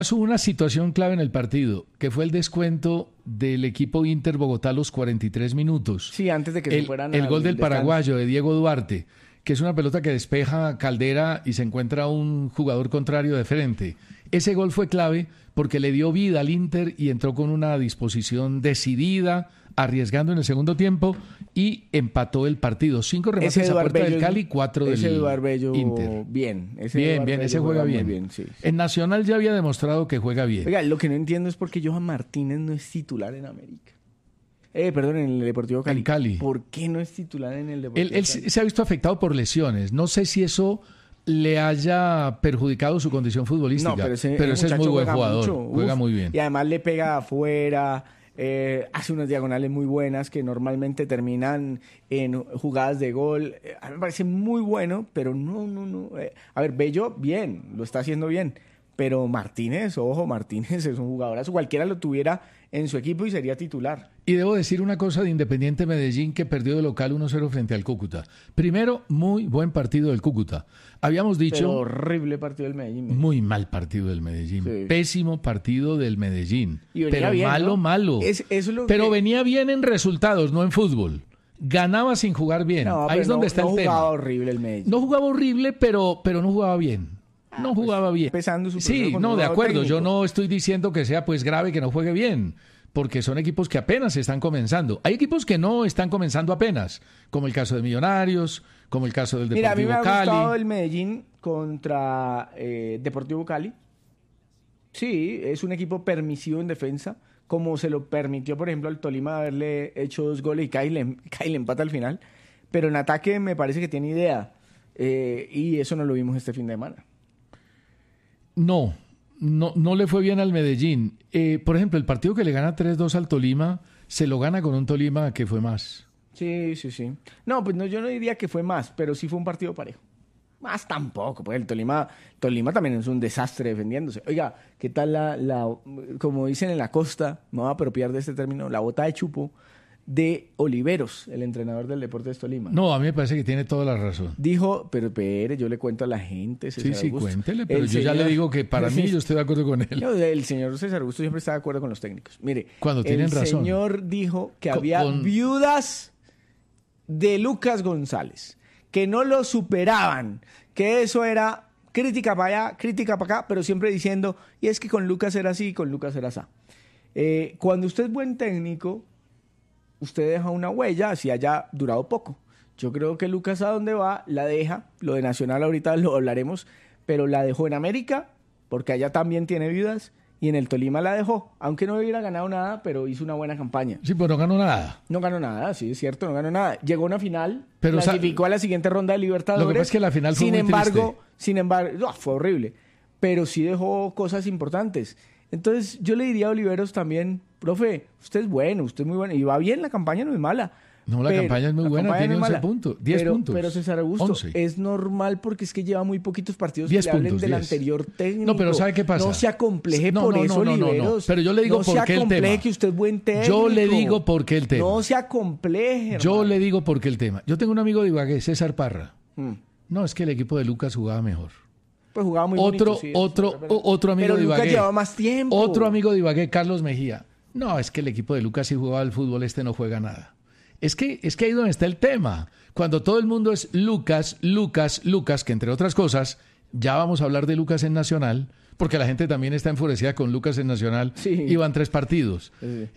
Hubo una situación clave en el partido, que fue el descuento del equipo Inter Bogotá a los 43 minutos. Sí, antes de que se fueran el gol del descanso. paraguayo de Diego Duarte, que es una pelota que despeja Caldera y se encuentra un jugador contrario de frente. Ese gol fue clave porque le dio vida al Inter y entró con una disposición decidida, arriesgando en el segundo tiempo y empató el partido. 5 remates a puerta del Cali, 4 del Inter. Bien, ese juega bien. Sí. En Nacional ya había demostrado que juega bien. Oiga, lo que no entiendo es por qué Johan Martínez no es titular en América. En el Deportivo Cali. En Cali. ¿Por qué no es titular en el Deportivo Cali? Él se ha visto afectado por lesiones. No sé si eso le haya perjudicado su condición futbolística. No, pero ese es muy buen jugador. Juega muy bien. Y además le pega afuera. Hace unas diagonales muy buenas que normalmente terminan en jugadas de gol. A mí me parece muy bueno, pero no. A ver, Bello, bien, lo está haciendo bien. Pero Martínez es un jugadorazo. Cualquiera lo tuviera en su equipo y sería titular. Y debo decir una cosa de Independiente Medellín, que perdió de local 1-0 frente al Cúcuta. Primero, muy buen partido del Cúcuta. Habíamos dicho... Pero horrible partido del Medellín. Muy mal partido del Medellín. Sí. Pésimo partido del Medellín. Y venía pero bien, malo, ¿no? malo. Pero venía bien en resultados, no en fútbol. Ganaba sin jugar bien. Ahí es donde está el tema. No jugaba horrible el Medellín. No jugaba horrible, pero no jugaba bien. No jugaba bien. Empezando su sí, no, de acuerdo. Técnico. Yo no estoy diciendo que sea pues grave que no juegue bien, porque son equipos que apenas están comenzando. Hay equipos que no están comenzando apenas, como el caso de Millonarios, como el caso del Deportivo Cali. Mira, a mí me ha gustado el Medellín contra Deportivo Cali. Sí, es un equipo permisivo en defensa, como se lo permitió, por ejemplo, al Tolima haberle hecho 2 goles y Cali le empata al final. Pero en ataque me parece que tiene idea. Y eso no lo vimos este fin de semana. No le fue bien al Medellín. Por ejemplo, el partido que le gana 3-2 al Tolima, se lo gana con un Tolima que fue más. Sí. No, pues no, yo no diría que fue más, pero sí fue un partido parejo. Más tampoco, pues el Tolima también es un desastre defendiéndose. Oiga, ¿qué tal como dicen en la costa, me voy a apropiar de este término, la bota de chupo de Oliveros, el entrenador del Deportes Tolima? No, a mí me parece que tiene toda la razón. Dijo, pero espere, yo le cuento a la gente, César Sí, Augusto. cuéntele, pero ya le digo que para mí yo estoy de acuerdo con él. El señor César Augusto siempre está de acuerdo con los técnicos. Mire, cuando tienen razón. El señor dijo que había viudas de Lucas González, que no lo superaban, que eso era crítica para allá, crítica para acá, pero siempre diciendo, y es que con Lucas era así, con Lucas era así. Cuando usted es buen técnico, usted deja una huella, así haya durado poco. Yo creo que Lucas, a donde va, la deja. Lo de Nacional ahorita lo hablaremos, pero la dejó en América, porque allá también tiene viudas, y en el Tolima la dejó. Aunque no hubiera ganado nada, pero hizo una buena campaña. Sí, pero no ganó nada. No ganó nada, sí, es cierto, no ganó nada. Llegó a una final, clasificó a la siguiente ronda de Libertadores. Lo que pasa es que la final fue Sin embargo, fue horrible. Pero sí dejó cosas importantes. Entonces, yo le diría a Oliveros también, profe, usted es bueno, usted es muy bueno, y va bien, la campaña no es mala. No, la campaña es muy buena, tiene 11 puntos, 10 puntos. Pero César Augusto, 11. Es normal porque es que lleva muy poquitos partidos 10 que le hablen puntos, del 10. anterior técnico. No, pero ¿sabe qué pasa? No se acompleje por eso, Oliveros. Pero yo le digo por qué el tema. No se acompleje que usted es buen técnico. Yo le digo por qué el tema. No se acompleje, hermano. Yo le digo por qué el tema. Yo tengo un amigo de Ibagué, César Parra. No, es que el equipo de Lucas jugaba mejor. Pues jugaba muy bonito, sí, otro amigo pero de Ibagué. Lucas llevaba más tiempo. Otro amigo de Ibagué, Carlos Mejía. No, es que el equipo de Lucas sí jugaba al fútbol, este no juega nada. Es que ahí donde está el tema. Cuando todo el mundo es Lucas, que entre otras cosas, ya vamos a hablar de Lucas en Nacional, porque la gente también está enfurecida con Lucas en Nacional. Sí. Y van 3 partidos.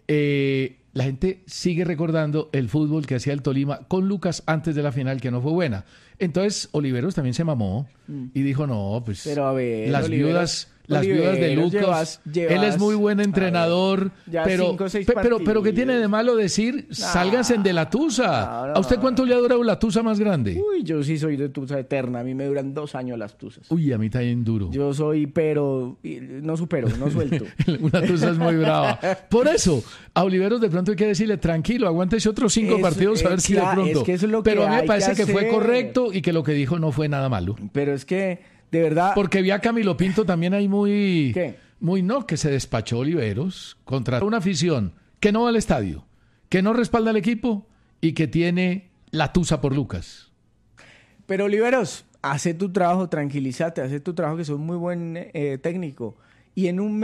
Sí. La gente sigue recordando el fútbol que hacía el Tolima con Lucas antes de la final, que no fue buena. Entonces, Oliveros también se mamó y dijo, no, pues pero a ver, las viudas de Lucas, él es muy buen entrenador, pero ¿qué tiene de malo decir? Sálganse de la tusa. ¿A usted cuánto le ha durado la tusa más grande? Uy, yo sí soy de tusa eterna, a mí me duran 2 años las tusas. Uy, a mí también duro. Yo soy, pero no supero, no suelto. Una tusa es muy brava. Por eso, a Oliveros de pronto hay que decirle, tranquilo, aguántese otros 5 partidos a ver si de pronto. Es que eso es lo pero que a mí me parece que fue hacer. Correcto y que lo que dijo no fue nada malo. Pero es que, de verdad... Porque vi a Camilo Pinto también ahí ¿Qué? Que se despachó Oliveros contra una afición que no va al estadio, que no respalda al equipo y que tiene la tusa por Lucas. Pero Oliveros, hace tu trabajo, tranquilízate, hace tu trabajo, que sos muy buen técnico. y en un